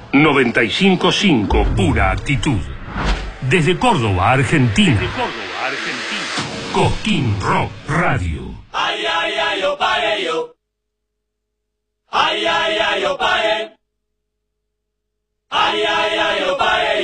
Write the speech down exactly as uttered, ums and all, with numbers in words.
noventa y cinco punto cinco, pura actitud. Desde Córdoba, Argentina. Desde Córdoba, Argentina. Cosquín Rock Radio. Ay, ay, ay, yo pagué yo. Ay, ay, ay, yo pagué. Ay, ay, ay, yo pagué.